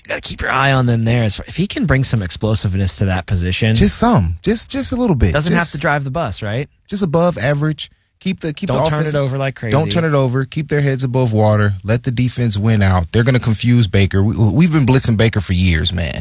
got to keep your eye on them there. If he can bring some explosiveness to that position, just a little bit. Doesn't have to drive the bus, right? Just above average. Keep the Don't turn it over like crazy. Don't turn it over. Keep their heads above water. Let the defense win out. They're going to confuse Baker. We've been blitzing Baker for years, man.